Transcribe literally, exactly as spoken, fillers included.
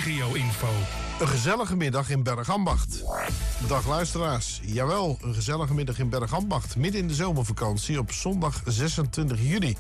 regio-info. Een gezellige middag in Bergambacht. Dag luisteraars. Jawel, een gezellige middag in Bergambacht. Midden in de zomervakantie op zondag zesentwintig juli.